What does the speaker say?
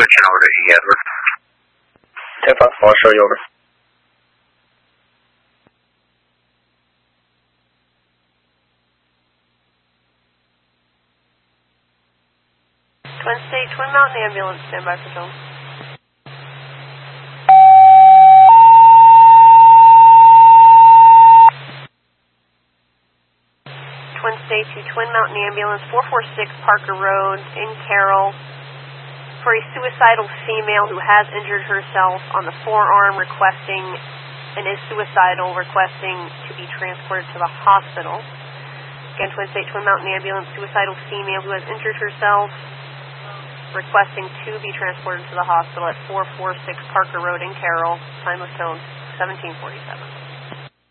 10 over to E, Edward. 10-5, I'll show you over. Twin State, Twin Mountain Ambulance, standby for tone. Twin State to Twin Mountain Ambulance, 446 Parker Road in Carroll, for a suicidal female who has injured herself on the forearm, requesting, and is suicidal, requesting to be transported to the hospital. Again, Twin State, Twin Mountain Ambulance, suicidal female who has injured herself, requesting to be transported to the hospital at 446 Parker Road in Carroll. Time of tone 1747.